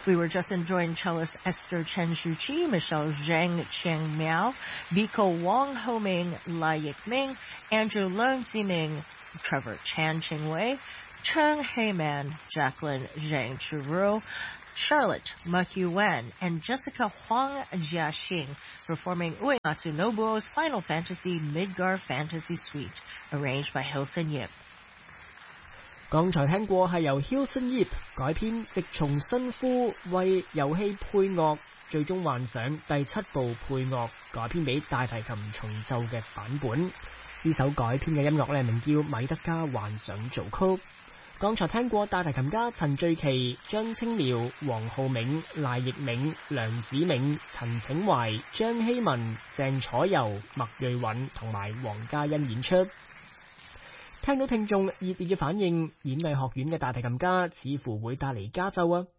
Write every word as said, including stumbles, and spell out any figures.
We were just enjoying cellist Esther Chen Shuqi, Michelle Zhang Qiang Miao, Biko Wang Homing, Lai Yikming, Andrew Leung Ziming, Trevor Chan Qingwei, Cheng Heiman, Jacqueline Zhang Churu, Charlotte Maqiu Wen, and Jessica Huang Jiaxing performing Ue Matsunobu's Final Fantasy Midgar Fantasy Suite, arranged by Hilson Yip. 剛才聽過係由 Hilton Yip 改編，藉從新夫為遊戲配樂，最終幻想第七部配樂改編俾大提琴重奏嘅版本。呢首改編嘅音樂咧名叫米德加幻想組曲。剛才聽過大提琴家陳序琪、張清遼、黃浩銘、賴奕銘、梁子銘、陳請懷、張希文、鄭楚柔、麥瑞允同埋黃嘉欣演出。聽到聽眾熱烈嘅反應，演藝學院嘅大提琴家似乎會帶嚟加奏啊！